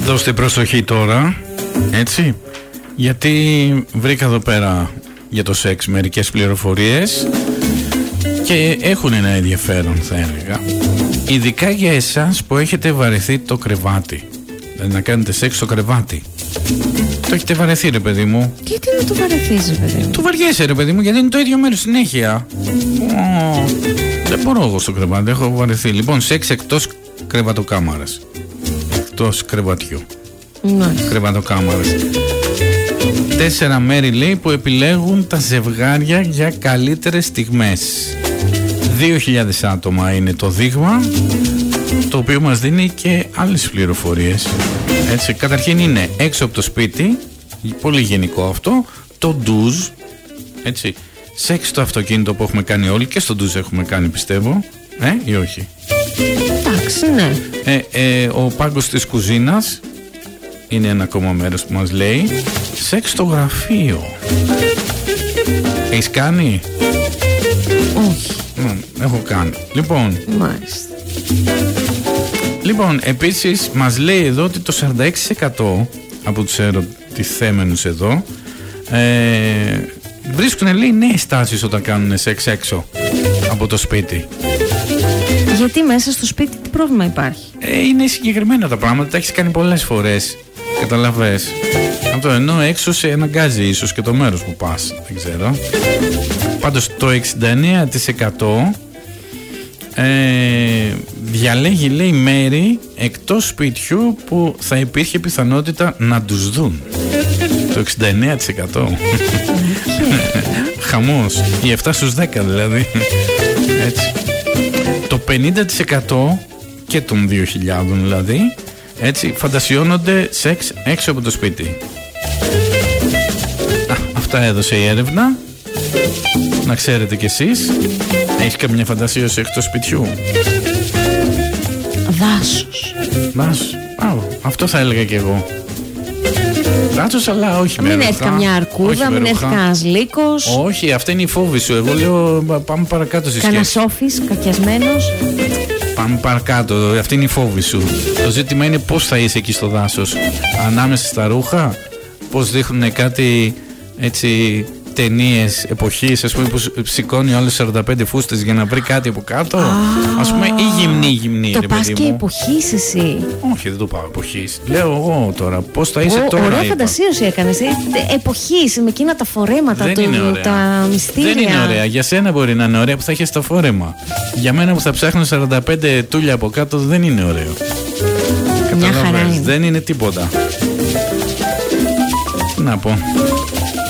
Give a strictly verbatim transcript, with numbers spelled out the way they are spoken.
Δώστε προσοχή τώρα, έτσι, γιατί βρήκα εδώ πέρα για το σεξ μερικές πληροφορίες και έχουν ένα ενδιαφέρον, θα έλεγα. Ειδικά για εσάς που έχετε βαρεθεί το κρεβάτι. Δηλαδή να κάνετε σεξ στο κρεβάτι. Το έχετε βαρεθεί, ρε παιδί μου. Γιατί να το βαρεθείς, ρε παιδί μου? Το βαριέσαι, ρε παιδί μου, γιατί είναι το ίδιο μέρος συνέχεια. Oh, δεν μπορώ εγώ στο κρεβάτι, έχω βαρεθεί. Λοιπόν, σεξ εκτός κρεβατοκάμαρας. Εκτός κρεβατιού. Ναι. Κρεβατοκάμαρας. Τέσσερα μέρη, λέει, που επιλέγουν τα ζευγάρια για καλύτερες στιγμές. Δύο χιλιάδες άτομα είναι το δείγμα, το οποίο μας δίνει και άλλες πληροφορίες. Έτσι, καταρχήν είναι έξω από το σπίτι, πολύ γενικό αυτό, το ντουζ, έτσι, σεξ στο αυτοκίνητο που έχουμε κάνει όλοι, και στο ντουζ έχουμε κάνει, πιστεύω, ε, ή όχι? Εντάξει, ναι. Ε, ε, ο πάγκος της κουζίνας είναι ένα ακόμα μέρος που μας λέει. Σεξ στο γραφείο. Έχεις κάνει? Όχι. Mm, έχω κάνει. Λοιπόν, Μάλιστα. Λοιπόν, επίσης μας λέει εδώ ότι το σαράντα έξι τοις εκατό από τους ερωτηθέμενους εδώ ε, βρίσκουν, λέει, νέες τάσεις όταν κάνουν σεξ έξω από το σπίτι. Γιατί μέσα στο σπίτι τι πρόβλημα υπάρχει? Ε, είναι συγκεκριμένα τα πράγματα, τα έχεις κάνει πολλές φορές. Καταλαβες. Αυτό, ενώ έξω σε αναγκάζει ίσως και το μέρος που πας. Δεν ξέρω. Πάντως το εξήντα εννέα τοις εκατό ε, διαλέγει, λέει, μέρη εκτός σπιτιού που θα υπήρχε πιθανότητα να τους δουν. Το εξήντα εννέα τοις εκατό. Χαμός. Οι επτά στους δέκα δηλαδή. Έτσι. Το πενήντα τοις εκατό και των δύο χιλιάδων δηλαδή, έτσι, φαντασιώνονται σεξ έξω από το σπίτι. Α, αυτά έδωσε η έρευνα. Να ξέρετε κι εσείς. Έχεις καμιά φαντασίωση εκτός σπιτιού? Δάσος. Δάσος. Α, αυτό θα έλεγα κι εγώ. Δάσος, αλλά όχι με Μην ρούχα. έρθει καμιά αρκούδα, μην έρθει κανένας λύκος. Όχι, αυτή είναι η φόβη σου. Εγώ λέω πάμε παρακάτω στη σχέση. Κανένα σόφης, κακιασμένος. Πάμε παρακάτω, αυτή είναι η φόβη σου. Το ζήτημα είναι πώς θα είσαι εκεί στο δάσος. Ανάμεσα στα ρούχα, πώς δείχνουν κάτι, έτσι, ταινίες εποχής, ας πούμε, που σηκώνει όλες σαράντα πέντε φούστες για να βρει κάτι από κάτω. Ας πούμε, ή γυμνή γυμνή. Το ρε πας παιδί και μου. εποχής εσύ. Όχι, δεν το πάω εποχής. Λέω εγώ τώρα, πώς θα είσαι Ο, τώρα. ωραία είπα. φαντασίωση έκανες. Ε, εποχής, με εκείνα τα φορέματα, Δεν του, είναι ωραία. τα μυστήρια. Δεν είναι ωραία. Για σένα μπορεί να είναι ωραία που θα έχεις το φόρεμα. Για μένα που θα ψάχνω σαράντα πέντε τούλια από κάτω δεν είναι ωραίο. Μια χαρά Καταλαβαίνεις, είναι. δεν είναι τίποτα. Τι να πω.